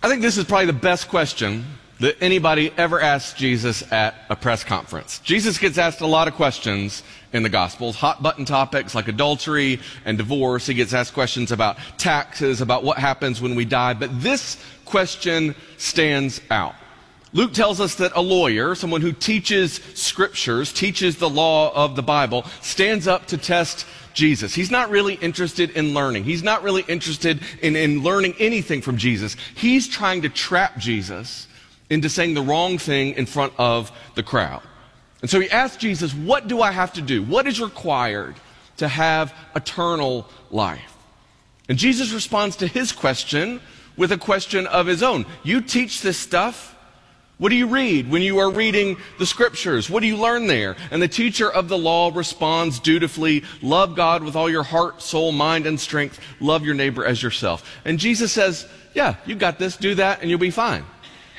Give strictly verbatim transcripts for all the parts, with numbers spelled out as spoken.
I think this is probably the best question that anybody ever asked Jesus at a press conference. Jesus gets asked a lot of questions in the Gospels, hot button topics like adultery and divorce. He gets asked questions about taxes, about what happens when we die. But this question stands out. Luke tells us that a lawyer, someone who teaches scriptures, teaches the law of the Bible, stands up to test Jesus. He's not really interested in learning. He's not really interested in, in learning anything from Jesus. He's trying to trap Jesus into saying the wrong thing in front of the crowd. And so he asks Jesus, what do I have to do? What is required to have eternal life? And Jesus responds to his question with a question of his own. You teach this stuff. What do you read when you are reading the scriptures? What do you learn there? And the teacher of the law responds dutifully, love God with all your heart, soul, mind, and strength. Love your neighbor as yourself. And Jesus says, yeah, you got this, do that, and you'll be fine.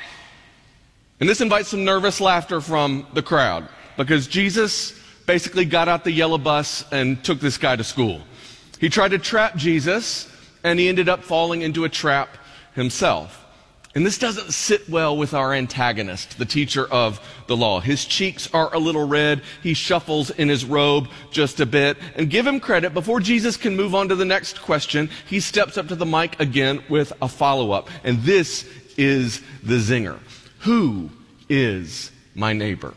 And this invites some nervous laughter from the crowd because Jesus basically got out the yellow bus and took this guy to school. He tried to trap Jesus, and he ended up falling into a trap himself. And this doesn't sit well with our antagonist, the teacher of the law. His cheeks are a little red. He shuffles in his robe just a bit. And give him credit, before Jesus can move on to the next question, he steps up to the mic again with a follow-up. And this is the zinger. Who is my neighbor?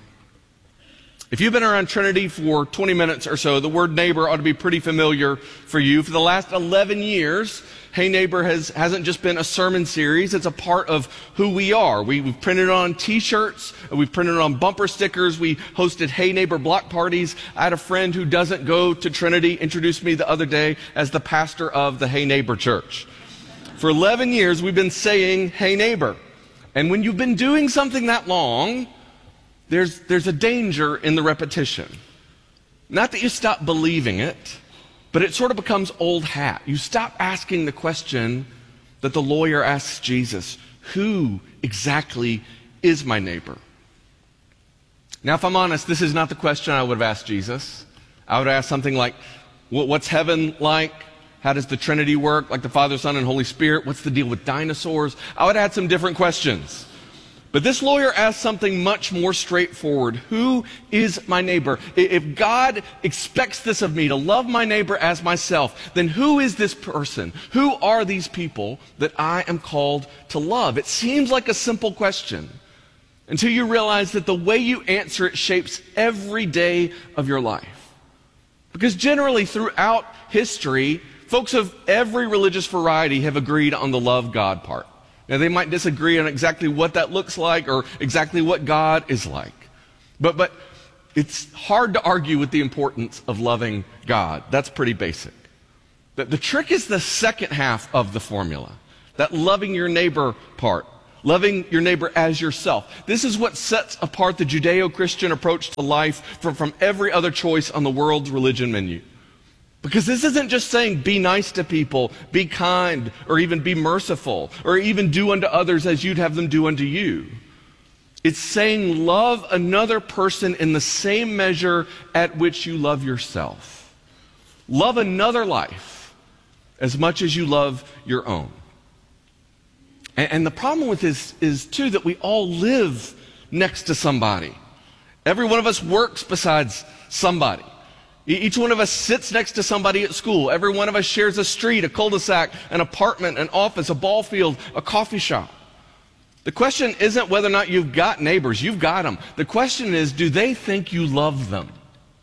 If you've been around Trinity for twenty minutes or so, the word neighbor ought to be pretty familiar for you. For the last eleven years, Hey Neighbor has, hasn't just been a sermon series, it's a part of who we are. We, we've printed it on t-shirts, we've printed it on bumper stickers, we hosted Hey Neighbor block parties. I had a friend who doesn't go to Trinity introduced me the other day as the pastor of the Hey Neighbor Church. For eleven years, we've been saying Hey Neighbor. And when you've been doing something that long, there's, there's a danger in the repetition. Not that you stop believing it, but it sort of becomes old hat. You stop asking the question that the lawyer asks Jesus, who exactly is my neighbor? Now, if I'm honest, this is not the question I would have asked Jesus. I would ask something like, what's heaven like? How does the Trinity work? Like the Father, Son, and Holy Spirit? What's the deal with dinosaurs? I would add some different questions. But this lawyer asked something much more straightforward. Who is my neighbor? If God expects this of me, to love my neighbor as myself, then who is this person? Who are these people that I am called to love? It seems like a simple question until you realize that the way you answer it shapes every day of your life. Because generally throughout history, folks of every religious variety have agreed on the love God part. Now, they might disagree on exactly what that looks like or exactly what God is like. But, but it's hard to argue with the importance of loving God. That's pretty basic. The, the trick is the second half of the formula, that loving your neighbor part, loving your neighbor as yourself. This is what sets apart the Judeo-Christian approach to life from, from every other choice on the world's religion menu. Because this isn't just saying be nice to people, be kind, or even be merciful, or even do unto others as you'd have them do unto you. It's saying love another person in the same measure at which you love yourself. Love another life as much as you love your own. And, and the problem with this is, too, that we all live next to somebody. Every one of us works besides somebody. Each one of us sits next to somebody at school. Every one of us shares a street, a cul-de-sac, an apartment, an office, a ball field, a coffee shop. The question isn't whether or not you've got neighbors. You've got them. The question is, do they think you love them?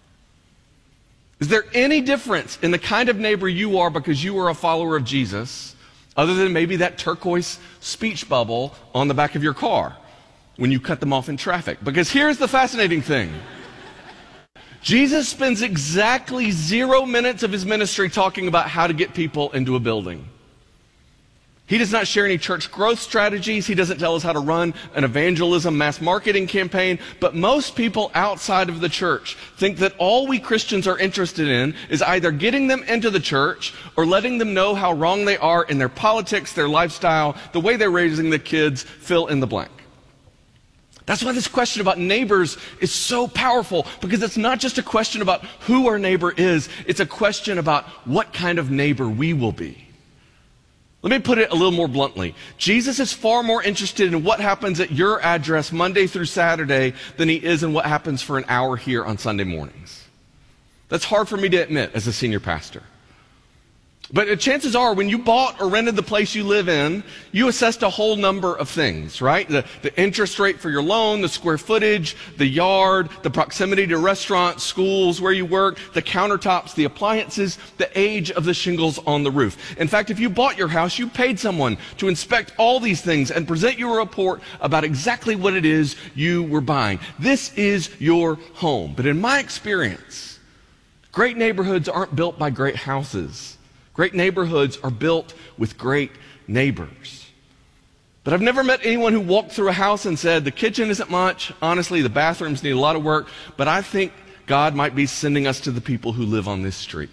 Is there any difference in the kind of neighbor you are because you are a follower of Jesus, other than maybe that turquoise speech bubble on the back of your car when you cut them off in traffic? Because here's the fascinating thing. Jesus spends exactly zero minutes of his ministry talking about how to get people into a building. He does not share any church growth strategies. He doesn't tell us how to run an evangelism mass marketing campaign. But most people outside of the church think that all we Christians are interested in is either getting them into the church or letting them know how wrong they are in their politics, their lifestyle, the way they're raising the kids, fill in the blank. That's why this question about neighbors is so powerful, because it's not just a question about who our neighbor is, it's a question about what kind of neighbor we will be. Let me put it a little more bluntly. Jesus is far more interested in what happens at your address Monday through Saturday than he is in what happens for an hour here on Sunday mornings. That's hard for me to admit as a senior pastor. But chances are, when you bought or rented the place you live in, you assessed a whole number of things, right? The, the interest rate for your loan, the square footage, the yard, the proximity to restaurants, schools, where you work, the countertops, the appliances, the age of the shingles on the roof. In fact, if you bought your house, you paid someone to inspect all these things and present you a report about exactly what it is you were buying. This is your home. But in my experience, great neighborhoods aren't built by great houses. Great neighborhoods are built with great neighbors. But I've never met anyone who walked through a house and said, the kitchen isn't much, honestly, the bathrooms need a lot of work, but I think God might be sending us to the people who live on this street.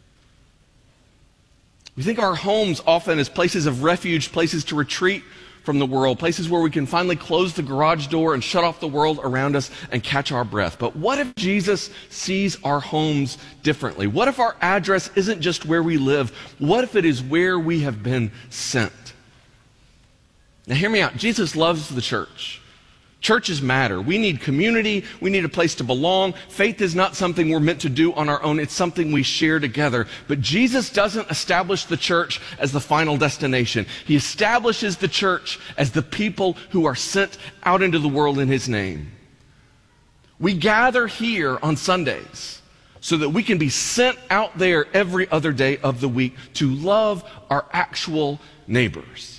We think our homes often as places of refuge, places to retreat from the world, places where we can finally close the garage door and shut off the world around us and catch our breath. But what if Jesus sees our homes differently? What if our address isn't just where we live? What if it is where we have been sent? Now hear me out. Jesus loves the church. Churches matter. We need community. We need a place to belong. Faith is not something we're meant to do on our own. It's something we share together. But Jesus doesn't establish the church as the final destination. He establishes the church as the people who are sent out into the world in his name. We gather here on Sundays so that we can be sent out there every other day of the week to love our actual neighbors.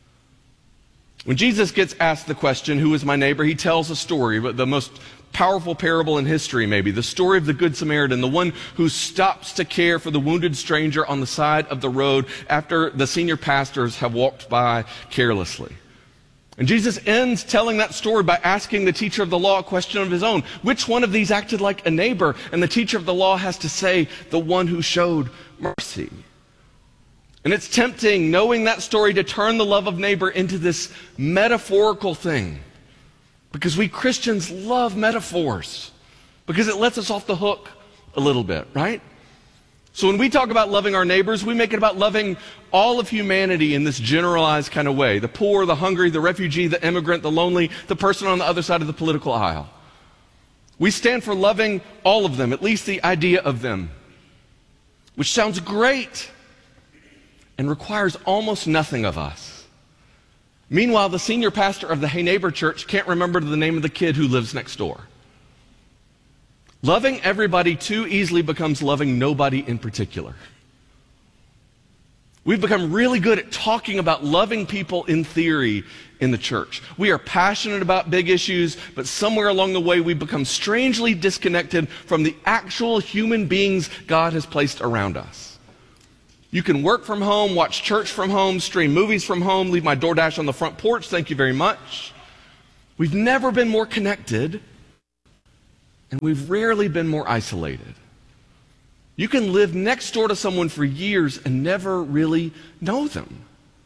When Jesus gets asked the question, who is my neighbor, he tells a story, but the most powerful parable in history maybe, the story of the Good Samaritan, the one who stops to care for the wounded stranger on the side of the road after the senior pastors have walked by carelessly. And Jesus ends telling that story by asking the teacher of the law a question of his own. Which one of these acted like a neighbor? And the teacher of the law has to say, the one who showed mercy. And it's tempting, knowing that story, to turn the love of neighbor into this metaphorical thing. Because we Christians love metaphors. Because it lets us off the hook a little bit, right? So when we talk about loving our neighbors, we make it about loving all of humanity in this generalized kind of way. The poor, the hungry, the refugee, the immigrant, the lonely, the person on the other side of the political aisle. We stand for loving all of them, at least the idea of them. Which sounds great and requires almost nothing of us. Meanwhile, the senior pastor of the Hey Neighbor Church can't remember the name of the kid who lives next door. Loving everybody too easily becomes loving nobody in particular. We've become really good at talking about loving people in theory in the church. We are passionate about big issues, but somewhere along the way we become strangely disconnected from the actual human beings God has placed around us. You can work from home, watch church from home, stream movies from home, leave my DoorDash on the front porch, thank you very much. We've never been more connected, and we've rarely been more isolated. You can live next door to someone for years and never really know them.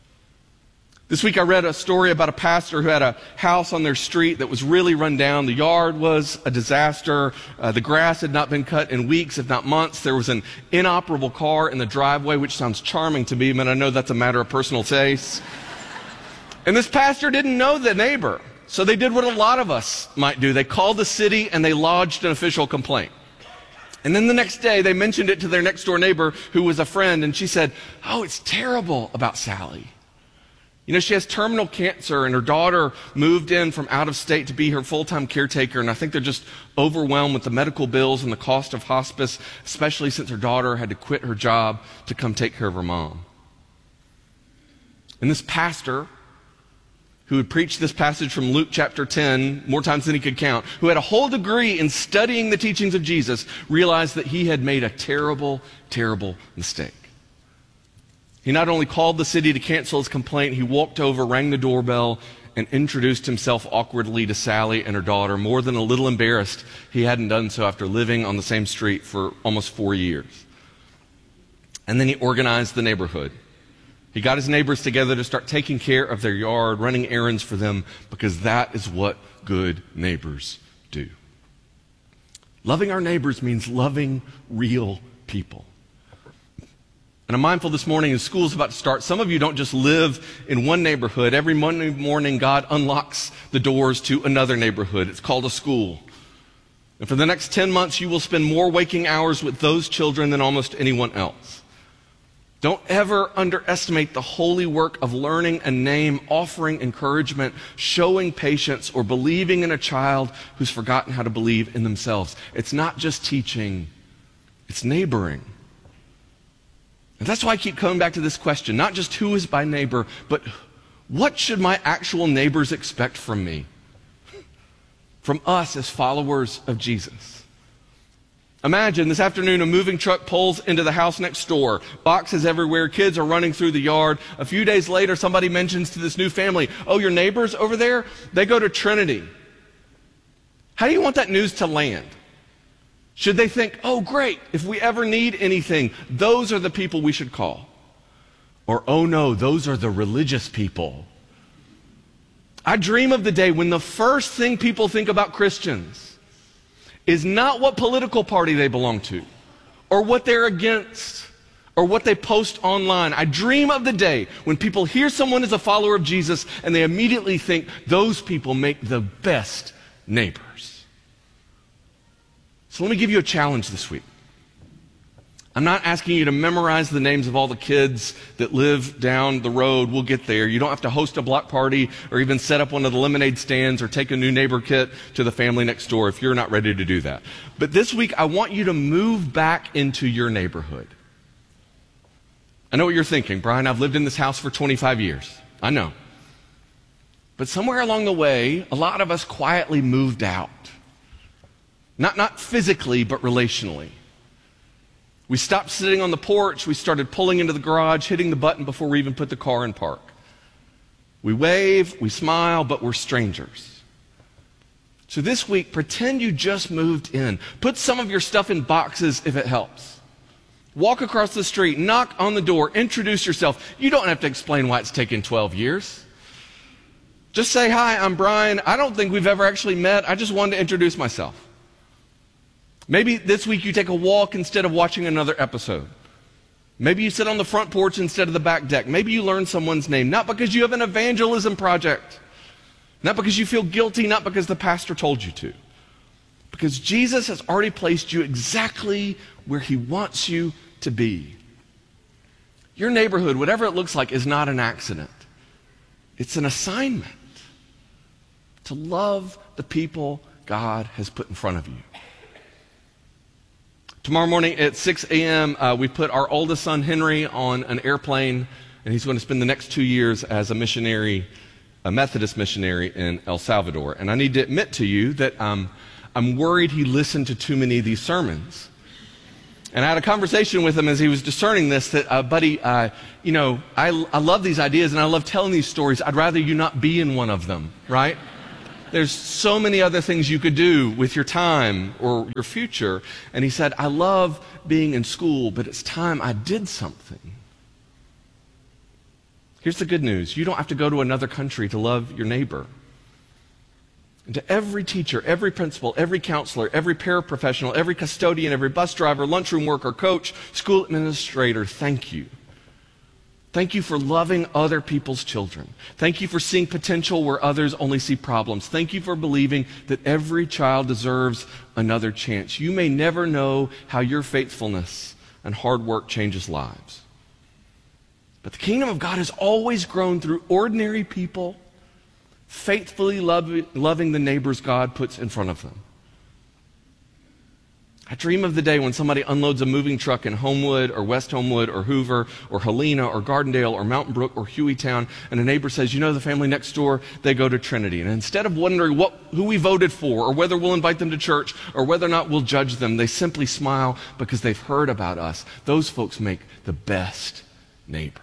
This week I read a story about a pastor who had a house on their street that was really run down. The yard was a disaster. Uh, the grass had not been cut in weeks, if not months. There was an inoperable car in the driveway, which sounds charming to me, but I know that's a matter of personal taste. And this pastor didn't know the neighbor, so they did what a lot of us might do. They called the city and they lodged an official complaint. And then the next day they mentioned it to their next door neighbor who was a friend, and she said, "Oh, it's terrible about Sally. You know, she has terminal cancer, and her daughter moved in from out of state to be her full-time caretaker, and I think they're just overwhelmed with the medical bills and the cost of hospice, especially since her daughter had to quit her job to come take care of her mom." And this pastor, who had preached this passage from Luke chapter ten more times than he could count, who had a whole degree in studying the teachings of Jesus, realized that he had made a terrible, terrible mistake. He not only called the city to cancel his complaint, he walked over, rang the doorbell, and introduced himself awkwardly to Sally and her daughter, more than a little embarrassed he hadn't done so after living on the same street for almost four years. And then he organized the neighborhood. He got his neighbors together to start taking care of their yard, running errands for them, because that is what good neighbors do. Loving our neighbors means loving real people. And I'm mindful this morning as school's about to start, some of you don't just live in one neighborhood. Every Monday morning, God unlocks the doors to another neighborhood. It's called a school. And for the next ten months, you will spend more waking hours with those children than almost anyone else. Don't ever underestimate the holy work of learning a name, offering encouragement, showing patience, or believing in a child who's forgotten how to believe in themselves. It's not just teaching, it's neighboring. And that's why I keep coming back to this question, not just who is my neighbor, but what should my actual neighbors expect from me? From us as followers of Jesus. Imagine this afternoon a moving truck pulls into the house next door. Boxes everywhere, kids are running through the yard. A few days later, somebody mentions to this new family, oh, your neighbors over there, they go to Trinity. How do you want that news to land? Should they think, oh, great, if we ever need anything, those are the people we should call? Or, oh no, those are the religious people. I dream of the day when the first thing people think about Christians is not what political party they belong to, or what they're against, or what they post online. I dream of the day when people hear someone is a follower of Jesus and they immediately think those people make the best neighbors. So let me give you a challenge this week. I'm not asking you to memorize the names of all the kids that live down the road. We'll get there. You don't have to host a block party or even set up one of the lemonade stands or take a new neighbor kit to the family next door if you're not ready to do that. But this week, I want you to move back into your neighborhood. I know what you're thinking. Brian, I've lived in this house for twenty-five years. I know. But somewhere along the way, a lot of us quietly moved out. Not, not physically, but relationally. We stopped sitting on the porch. We started pulling into the garage, hitting the button before we even put the car in park. We wave, we smile, but we're strangers. So this week, pretend you just moved in. Put some of your stuff in boxes if it helps. Walk across the street, knock on the door, introduce yourself. You don't have to explain why it's taken twelve years. Just say, hi, I'm Brian. I don't think we've ever actually met. I just wanted to introduce myself. Maybe this week you take a walk instead of watching another episode. Maybe you sit on the front porch instead of the back deck. Maybe you learn someone's name, not because you have an evangelism project, not because you feel guilty, not because the pastor told you to, because Jesus has already placed you exactly where he wants you to be. Your neighborhood, whatever it looks like, is not an accident. It's an assignment to love the people God has put in front of you. Tomorrow morning at six a.m., uh, we put our oldest son, Henry, on an airplane, and he's going to spend the next two years as a missionary, a Methodist missionary in El Salvador. And I need to admit to you that um, I'm worried he listened to too many of these sermons. And I had a conversation with him as he was discerning this, that, uh, buddy, uh, you know, I, I love these ideas and I love telling these stories. I'd rather you not be in one of them, right? There's so many other things you could do with your time or your future. And he said, I love being in school, but it's time I did something. Here's the good news. You don't have to go to another country to love your neighbor. And to every teacher, every principal, every counselor, every paraprofessional, every custodian, every bus driver, lunchroom worker, coach, school administrator, thank you. Thank you for loving other people's children. Thank you for seeing potential where others only see problems. Thank you for believing that every child deserves another chance. You may never know how your faithfulness and hard work changes lives. But the kingdom of God has always grown through ordinary people faithfully love, loving the neighbors God puts in front of them. I dream of the day when somebody unloads a moving truck in Homewood or West Homewood or Hoover or Helena or Gardendale or Mountain Brook or Hueytown, and a neighbor says, you know, the family next door, they go to Trinity. And instead of wondering what, who we voted for or whether we'll invite them to church or whether or not we'll judge them, they simply smile because they've heard about us. Those folks make the best neighbors.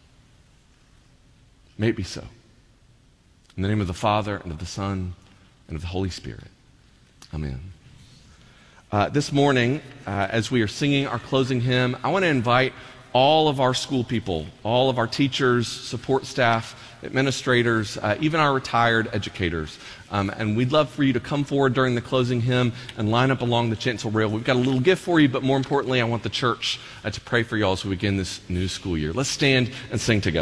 May it be so. In the name of the Father, and of the Son, and of the Holy Spirit. Amen. Uh, this morning, uh, as we are singing our closing hymn, I want to invite all of our school people, all of our teachers, support staff, administrators, uh, even our retired educators. Um, and we'd love for you to come forward during the closing hymn and line up along the chancel rail. We've got a little gift for you, but more importantly, I want the church uh, to pray for you all as we begin this new school year. Let's stand and sing together.